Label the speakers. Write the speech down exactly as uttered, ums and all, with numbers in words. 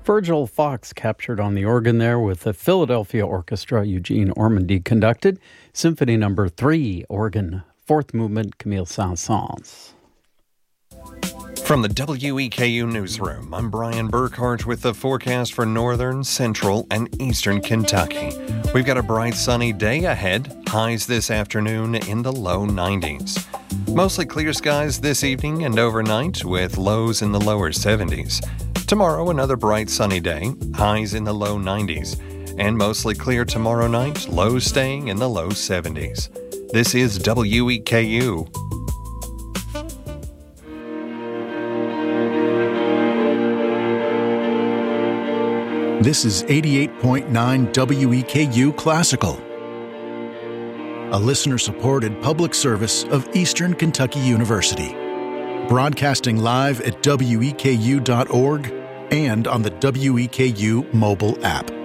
Speaker 1: Virgil Fox captured on the organ there with the Philadelphia Orchestra. Eugene Ormandy conducted. Symphony number three, organ, fourth movement, Camille Saint-Saëns.
Speaker 2: From the W E K U Newsroom, I'm Brian Burkhart with the forecast for northern, central, and eastern Kentucky. We've got a bright sunny day ahead, highs this afternoon in the low nineties. Mostly clear skies this evening and overnight with lows in the lower seventies. Tomorrow, another bright sunny day, highs in the low nineties. And mostly clear tomorrow night, lows staying in the low seventies. This is W E K U.
Speaker 3: This is eighty-eight point nine W E K U Classical, a listener-supported public service of Eastern Kentucky University, broadcasting live at W E K U dot org and on the W E K U mobile app.